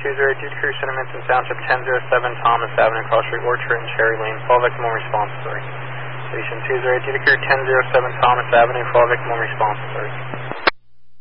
202 to Crew Sentiments in Township 1007 Thomas Avenue, Cross Street, Orchard, and Cherry Lane. Fall victim on response authority. Station 202 to Crew 1007 Thomas Avenue. Fall victim on response authority.